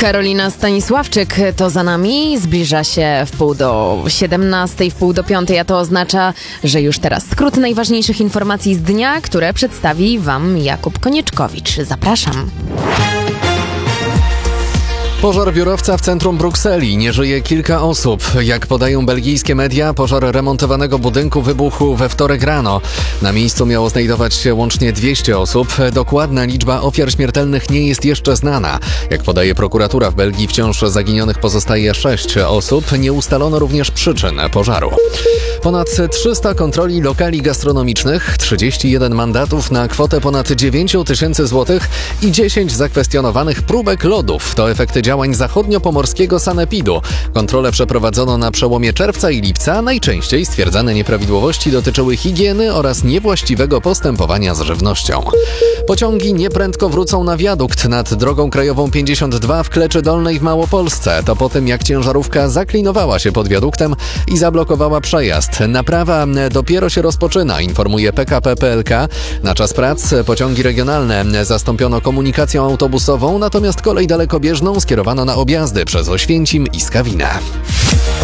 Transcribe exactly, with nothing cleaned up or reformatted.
Karolina Stanisławczyk to za nami, zbliża się w pół do siedemnastej, w pół do piątej, a to oznacza, że już teraz skrót najważniejszych informacji z dnia, które przedstawi Wam Jakub Konieczkowicz. Zapraszam. Pożar biurowca w centrum Brukseli. Nie żyje kilka osób. Jak podają belgijskie media, pożar remontowanego budynku wybuchł we wtorek rano. Na miejscu miało znajdować się łącznie dwieście osób. Dokładna liczba ofiar śmiertelnych nie jest jeszcze znana. Jak podaje prokuratura w Belgii, wciąż zaginionych pozostaje sześć osób. Nie ustalono również przyczyn pożaru. Ponad trzysta kontroli lokali gastronomicznych, trzydzieści jeden mandatów na kwotę ponad dziewięć tysięcy złotych i dziesięć zakwestionowanych próbek lodów. To efekty działań zachodniopomorskiego sanepidu. Kontrole przeprowadzono na przełomie czerwca i lipca. Najczęściej stwierdzane nieprawidłowości dotyczyły higieny oraz niewłaściwego postępowania z żywnością. Pociągi nieprędko wrócą na wiadukt nad drogą krajową pięćdziesiąt dwa w Kleczy Dolnej w Małopolsce. To po tym, jak ciężarówka zaklinowała się pod wiaduktem i zablokowała przejazd. Naprawa dopiero się rozpoczyna, informuje P K P P L K. Na czas prac pociągi regionalne zastąpiono komunikacją autobusową, natomiast kolej dalekobieżną skierowano na objazdy przez Oświęcim i Skawinę.